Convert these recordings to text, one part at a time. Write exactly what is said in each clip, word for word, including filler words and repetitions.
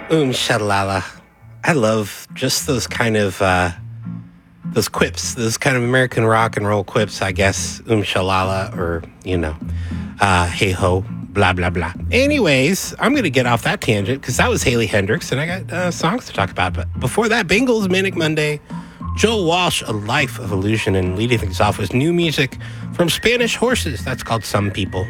Um Shalalala. I love just those kind of uh, those quips, those kind of American rock and roll quips, I guess. Um Shalala, or you know, uh, hey ho, blah blah blah. Anyways, I'm gonna get off that tangent because that was Haley Hendricks, and I got uh, songs to talk about. But before that, Bengals Manic Monday, Joel Walsh, A Life of Illusion, and leading things off was new music from Spanish Horses. That's called Some People.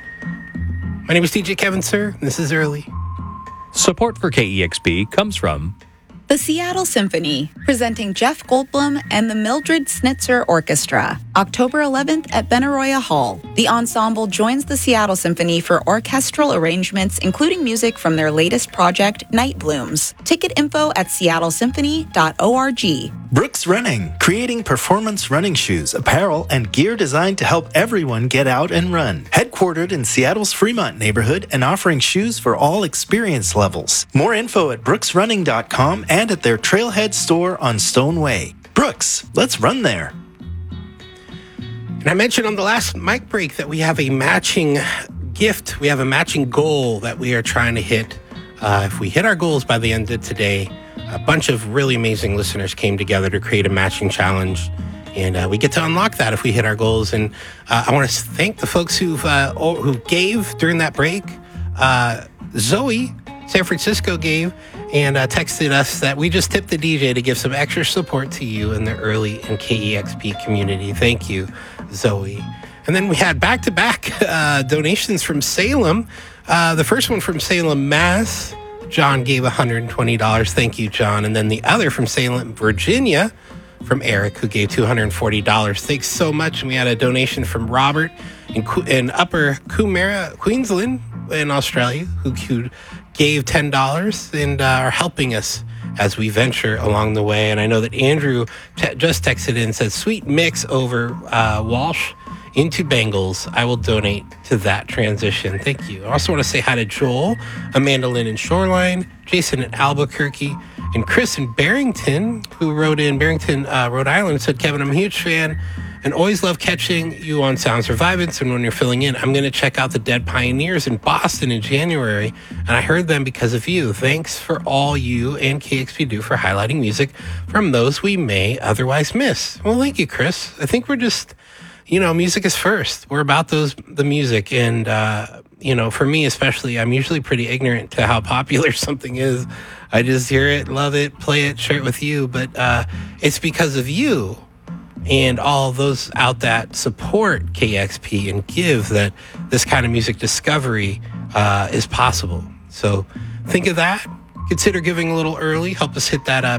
My name is D J Kevin Sir, and this is Early. Support for K E X P comes from the Seattle Symphony, presenting Jeff Goldblum and the Mildred Snitzer Orchestra, October eleventh at Benaroya Hall. The ensemble joins the Seattle Symphony for orchestral arrangements, including music from their latest project, Night Blooms. Ticket info at seattle symphony dot org. Brooks Running, creating performance running shoes, apparel, and gear designed to help everyone get out and run. Headquartered in Seattle's Fremont neighborhood and offering shoes for all experience levels. More info at brooks running dot com and at their Trailhead store on Stone Way. Brooks, let's run there. And I mentioned on the last mic break that we have a matching gift. We have a matching goal that we are trying to hit. Uh, if we hit our goals by the end of today, a bunch of really amazing listeners came together to create a matching challenge. And uh, we get to unlock that if we hit our goals. And uh, I want to thank the folks who've, uh, who gave during that break. Uh, Zoe, San Francisco, gave and uh, texted us that we just tipped the D J to give some extra support to you in the Early and K E X P community. Thank you, Zoe. And then we had back-to-back uh, donations from Salem. Uh, the first one from Salem, Mass. John gave one hundred twenty dollars. Thank you, John. And then the other from Salem, Virginia, from Eric, who gave two hundred forty dollars. Thanks so much. And we had a donation from Robert in, in Upper Coomera, Queensland, in Australia, who, who gave ten dollars and uh, are helping us as we venture along the way. And I know that Andrew te- just texted in and said, sweet mix over uh, Walsh into Bengals. I will donate to that transition. Thank you. I also want to say hi to Joel, Amanda Lynn in Shoreline, Jason in Albuquerque, and Chris in Barrington, who wrote in Barrington, uh, Rhode Island, said, Kevin, I'm a huge fan and always love catching you on Sound Survivance. And when you're filling in, I'm going to check out the Dead Pioneers in Boston in January. And I heard them because of you. Thanks for all you and K X P do for highlighting music from those we may otherwise miss. Well, thank you, Chris. I think we're just... You know, music is first. We're about those the music. And, uh, you know, for me especially, I'm usually pretty ignorant to how popular something is. I just hear it, love it, play it, share it with you. But uh, it's because of you and all those out that support K X P and give that this kind of music discovery uh, is possible. So think of that. Consider giving a little early. Help us hit that uh,